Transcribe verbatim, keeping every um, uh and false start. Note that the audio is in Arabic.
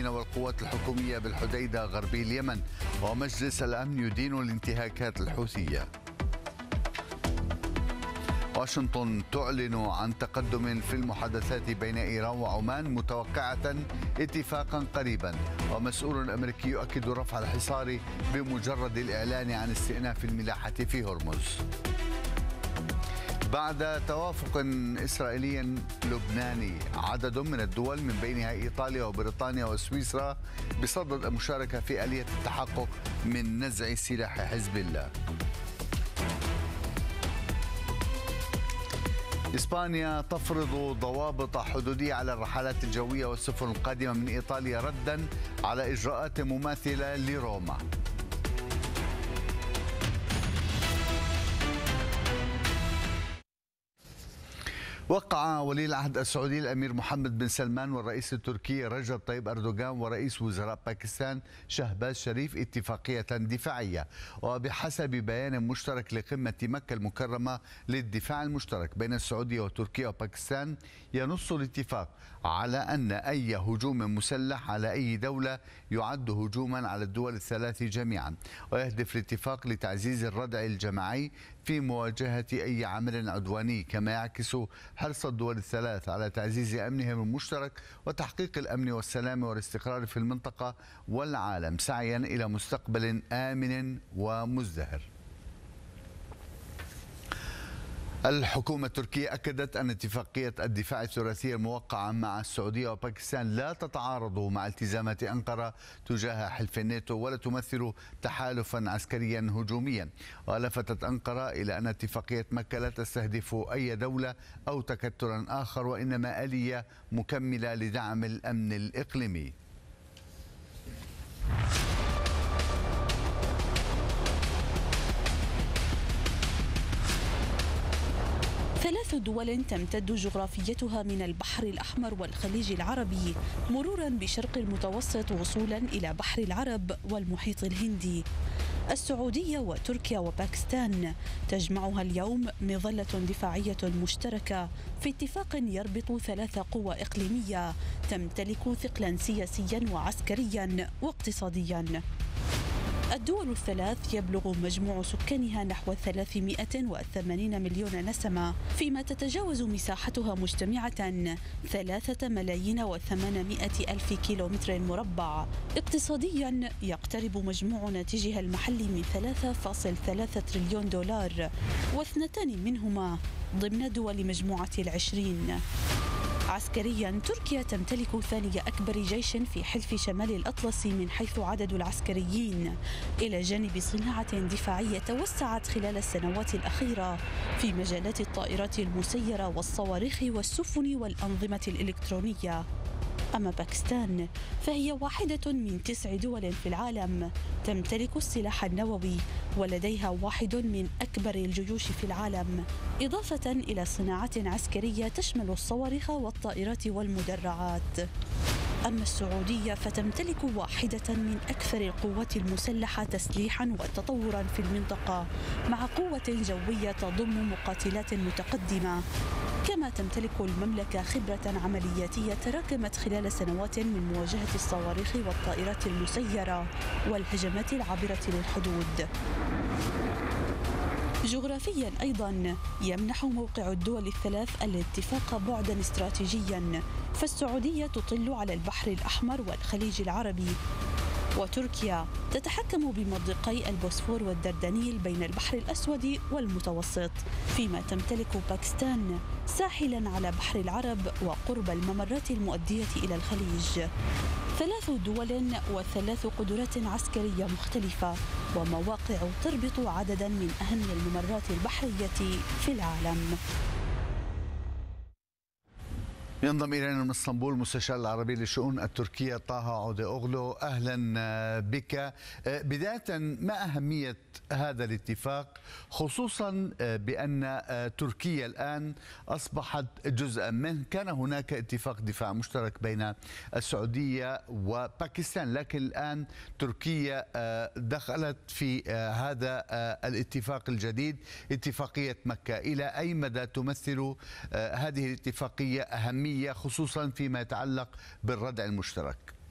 المدنيين والقوات الحكومية بالحديدة غربي اليمن، ومجلس الأمن يدين الانتهاكات الحوثية. واشنطن تعلن عن تقدم في المحادثات بين إيران وعمان متوقعة اتفاقا قريبا، ومسؤول أمريكي يؤكد رفع الحصار بمجرد الإعلان عن استئناف الملاحة في هرمز. بعد توافق إسرائيلي لبناني، عدد من الدول من بينها إيطاليا وبريطانيا وسويسرا بصدد المشاركة في آلية التحقق من نزع سلاح حزب الله. إسبانيا تفرض ضوابط حدودية على الرحلات الجوية والسفن القادمة من إيطاليا رداً على إجراءات مماثلة لروما. وقع ولي العهد السعودي الأمير محمد بن سلمان والرئيس التركي رجب طيب أردوغان ورئيس وزراء باكستان شهباز شريف اتفاقية دفاعية. وبحسب بيان مشترك لقمة مكة المكرمة للدفاع المشترك بين السعودية وتركيا وباكستان، ينص الاتفاق على أن أي هجوم مسلح على أي دولة يعد هجوما على الدول الثلاث جميعا، ويهدف الاتفاق لتعزيز الردع الجماعي في مواجهة أي عمل عدواني، كما يعكس حرص الدول الثلاث على تعزيز أمنهم المشترك وتحقيق الأمن والسلام والاستقرار في المنطقة والعالم سعيا إلى مستقبل آمن ومزدهر. الحكومة التركية أكدت أن اتفاقية الدفاع الثلاثية الموقعة مع السعودية وباكستان لا تتعارض مع التزامات أنقرة تجاه حلف الناتو ولا تمثل تحالفا عسكريا هجوميا. ولفتت أنقرة إلى أن اتفاقية مكة لا تستهدف أي دولة أو تكتلا آخر، وإنما آلية مكملة لدعم الأمن الإقليمي. ثلاث دول تمتد جغرافيتها من البحر الأحمر والخليج العربي مرورا بشرق المتوسط وصولا إلى بحر العرب والمحيط الهندي. السعودية وتركيا وباكستان تجمعها اليوم مظلة دفاعية مشتركة في اتفاق يربط ثلاث قوى إقليمية تمتلك ثقلا سياسيا وعسكريا واقتصاديا. الدول الثلاث يبلغ مجموع سكانها نحو ثلاثمائة وثمانين مليون نسمة، فيما تتجاوز مساحتها مجتمعة ثلاثة ملايين وثمانمائة ألف كيلومتر مربع. اقتصاديا يقترب مجموع ناتجها المحلي من ثلاثة فاصلة ثلاثة تريليون دولار، واثنتان منهما ضمن دول مجموعة العشرين. عسكريا تركيا تمتلك ثاني أكبر جيش في حلف شمال الأطلسي من حيث عدد العسكريين، إلى جانب صناعة دفاعية توسعت خلال السنوات الأخيرة في مجالات الطائرات المسيرة والصواريخ والسفن والأنظمة الإلكترونية. أما باكستان فهي واحدة من تسع دول في العالم تمتلك السلاح النووي، ولديها واحد من أكبر الجيوش في العالم، إضافة إلى صناعة عسكرية تشمل الصواريخ والطائرات والمدرعات. أما السعودية فتمتلك واحدة من أكثر القوات المسلحة تسليحا وتطورا في المنطقة، مع قوة جوية تضم مقاتلات متقدمة. كما تمتلك المملكة خبرة عملياتية تراكمت خلال سنوات من مواجهة الصواريخ والطائرات المسيرة والهجمات العابرة للحدود. جغرافيا أيضا يمنح موقع الدول الثلاث الاتفاق بعدا استراتيجيا، فالسعودية تطل على البحر الأحمر والخليج العربي، وتركيا تتحكم بمضيقي البوسفور والدردنيل بين البحر الأسود والمتوسط، فيما تمتلك باكستان ساحلا على بحر العرب وقرب الممرات المؤدية إلى الخليج. ثلاث دول وثلاث قدرات عسكرية مختلفة ومواقع تربط عددا من أهم الممرات البحرية في العالم. ينضم إلينا من اسطنبول المستشار العربي للشؤون التركية طه عودة أوغلو. أهلا بك. بداية، ما أهمية هذا الاتفاق، خصوصا بأن تركيا الآن أصبحت جزءا منه؟ كان هناك اتفاق دفاع مشترك بين السعودية وباكستان، لكن الآن تركيا دخلت في هذا الاتفاق الجديد، اتفاقية مكة. إلى أي مدى تمثل هذه الاتفاقية أهمية خصوصا فيما يتعلق بالردع المشترك؟